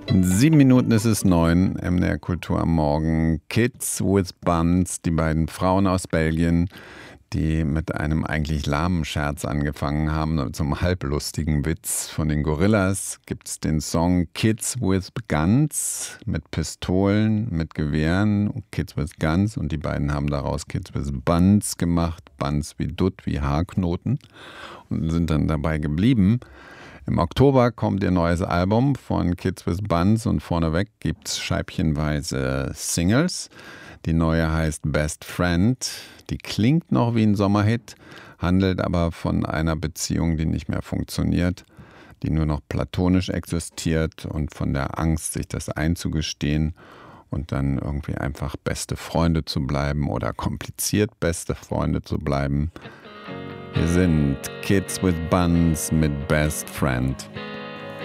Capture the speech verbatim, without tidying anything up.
In sieben Minuten ist es neun, M D R Kultur am Morgen. Kids with Buns, die beiden Frauen aus Belgien, die mit einem eigentlich lahmen Scherz angefangen haben, zum halblustigen Witz. Von den Gorillas gibt es den Song Kids with Guns, mit Pistolen, mit Gewehren, Kids with Guns, und die beiden haben daraus Kids with Buns gemacht, Buns wie Dutt, wie Haarknoten, und sind dann dabei geblieben. Im Oktober kommt ihr neues Album von Kids with Buns und vorneweg gibt es scheibchenweise Singles. Die neue heißt Best Friend. Die klingt noch wie ein Sommerhit, handelt aber von einer Beziehung, die nicht mehr funktioniert, die nur noch platonisch existiert, und von der Angst, sich das einzugestehen und dann irgendwie einfach beste Freunde zu bleiben oder kompliziert beste Freunde zu bleiben. Wir sind Kids with Buns mit Best Friend.